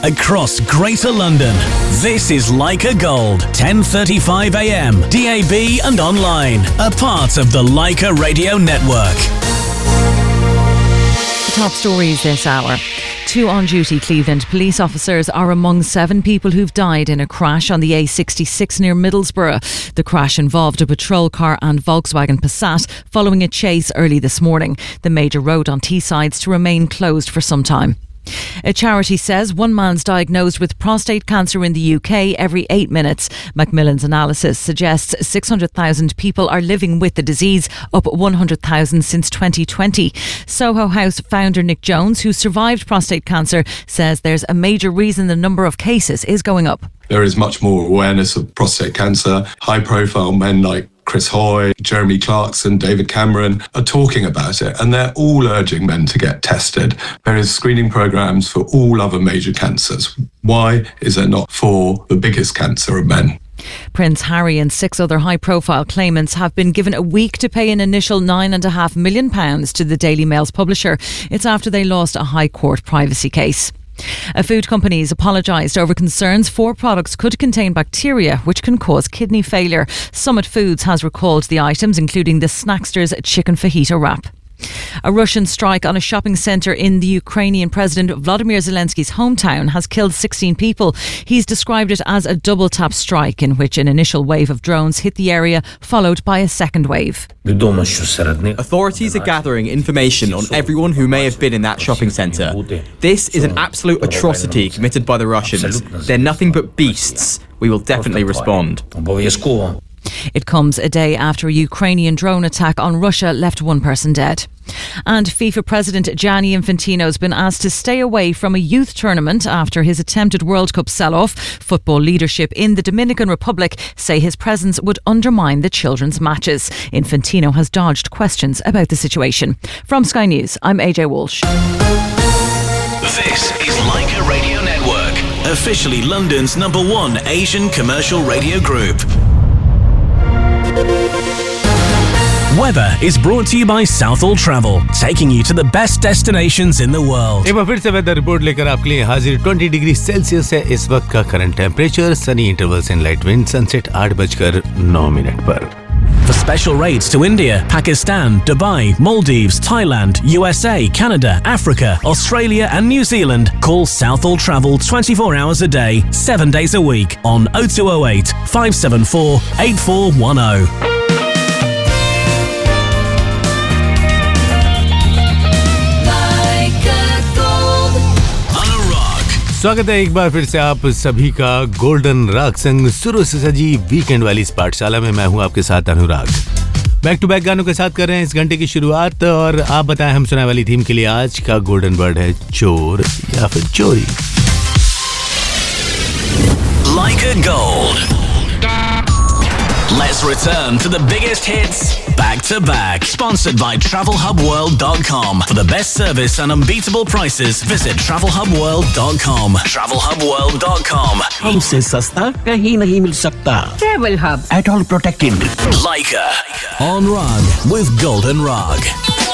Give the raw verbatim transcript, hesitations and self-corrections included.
across Greater London. This is Leica Gold, ten thirty-five a m, D A B and online, a part of the Leica Radio Network. Top stories this hour. Two on-duty Cleveland police officers are among seven people who've died in a crash on the A sixty-six near Middlesbrough. The crash involved a patrol car and Volkswagen Passat following a chase early this morning. The major road on Teesside's to remain closed for some time. A charity says one man's diagnosed with prostate cancer in the U K every eight minutes. Macmillan's analysis suggests six hundred thousand people are living with the disease, up one hundred thousand since twenty twenty. Soho House founder Nick Jones, who survived prostate cancer, says there's a major reason the number of cases is going up. There is much more awareness of prostate cancer. High-profile men like Chris Hoy, Jeremy Clarkson, David Cameron are talking about it, and they're all urging men to get tested. There is screening programs for all other major cancers. Why is there not for the biggest cancer of men? Prince Harry and six other high-profile claimants have been given a week to pay an initial nine point five million pounds to the Daily Mail's publisher. It's after they lost a High Court privacy case. A food company has apologised over concerns four products could contain bacteria which can cause kidney failure. Summit Foods has recalled the items, including the Snackster's chicken fajita wrap. A Russian strike on a shopping centre in the Ukrainian President Volodymyr Zelensky's hometown has killed sixteen people. He's described it as a double-tap strike in which an initial wave of drones hit the area, followed by a second wave. Authorities are gathering information on everyone who may have been in that shopping centre. This is an absolute atrocity committed by the Russians. They're nothing but beasts. We will definitely respond. It comes a day after a Ukrainian drone attack on Russia left one person dead. And FIFA President Gianni Infantino has been asked to stay away from a youth tournament after his attempted World Cup sell-off. Football leadership in the Dominican Republic say his presence would undermine the children's matches. Infantino has dodged questions about the situation. From Sky News, I'm A J Walsh. This is Leica Radio Network, officially London's number one Asian commercial radio group. Weather is brought to you by Southall Travel, taking you to the best destinations in the world. एक बार फिर से weather report लेकर आपके लिए हाजिर बीस degree Celsius है इस वक्त का current temperature. Sunny intervals and light wind. Sunset आठ बजकर नौ मिनट पर. For special rates to India, Pakistan, Dubai, Maldives, Thailand, U S A, Canada, Africa, Australia and New Zealand, call Southall Travel twenty-four hours a day, seven days a week on oh two oh eight, five seven four, eight four one oh. स्वागत है एक बार फिर से आप सभी का golden राग संग शुरू से सजी वीकेंड वाली इस पाठशाला में. मैं हूं आपके साथ अनुराग. बैक टू बैक गानों के साथ कर रहे हैं इस घंटे की शुरुआत. और आप बताएं हम सुनाने वाली थीम के लिए आज का गोल्डन वर्ड है चोर या फिर चोरी. Leica Gold. Let's return to the biggest hits back to back. Sponsored by travel hub world dot com. For the best service and unbeatable prices, visit travel hub world dot com. travel hub world dot com. हमसे सस्ता कहीं नहीं मिल सकता. Travel Hub. At all protected. Leica on Rug with Golden Rug.